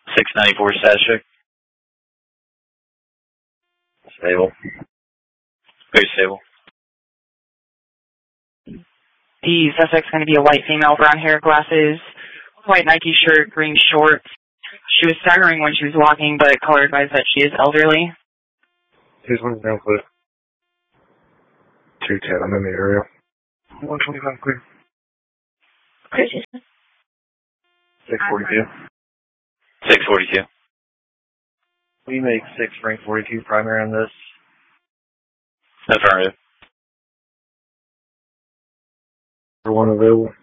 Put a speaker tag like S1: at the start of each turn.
S1: 694 status check.
S2: Stable.
S1: Very stable.
S3: The suspect's going to be a white female, brown hair, glasses, white Nike shirt, green shorts. She was staggering when she was walking, but caller advised that she is elderly.
S2: Who's one down, please? 210, I'm in the area. 125, clear. 642.
S1: 642.
S2: We make 6 rank 42 primary on this.
S1: Affirmative.
S2: For one available.